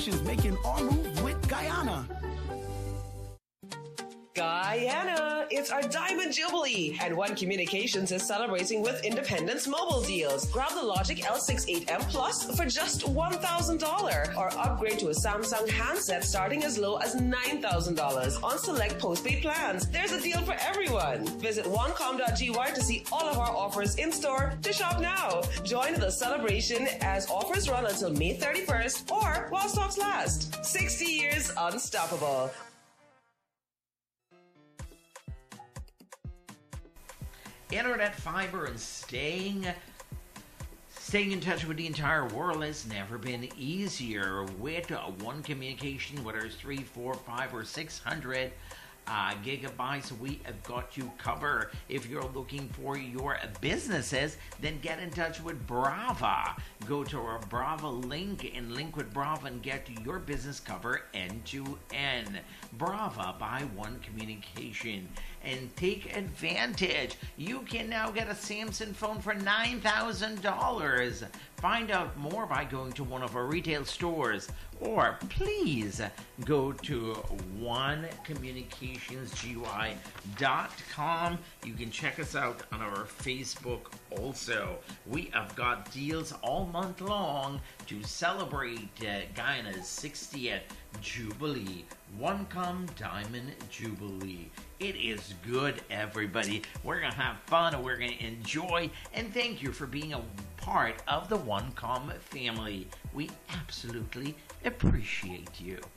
Communications, making our move with Guyana. Guyana, it's our Diamond Jubilee, and One Communications is celebrating with Independence Mobile deals. Grab the Logic L68M Plus for just $1,000 or upgrade to a Samsung handset starting as low as $9,000 on select postpaid plans. There's a deal for everyone. Visit onecom.gy to see all of our offers in store to shop now. Join the celebration as offers run until May 31st or while stocks last. 60 years unstoppable. Internet fiber and staying in touch with the entire world has never been easier with One Communication, whether it's 3, 4, 5, or 600 gigabytes. We have got you covered. If you're looking for your businesses, then get in touch with Brava. Go to our Brava link and link with Brava and get your business covered end to end. Brava by One Communication, and take advantage. You can now get a Samsung phone for $9,000. Find out more by going to one of our retail stores, or please go to onecommunicationsgy.com. You can check us out on our Facebook also. We have got deals all month long to celebrate Guyana's 60th Jubilee. OneCom Diamond Jubilee. It is good, everybody. We're going to have fun and we're going to enjoy. And thank you for being a part of the OneCom family. We absolutely appreciate you.